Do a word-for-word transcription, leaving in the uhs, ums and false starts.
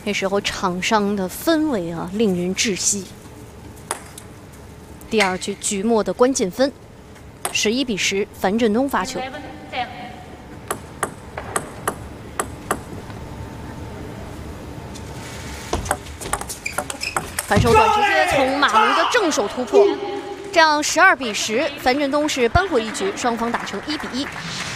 这时候场上的氛围啊，令人窒息。第二局局末的关键分，十一比十，樊振东发球。反手短直接从马龙的正手突破，这样十二比十，樊振东是扳回一局，双方打成一比一。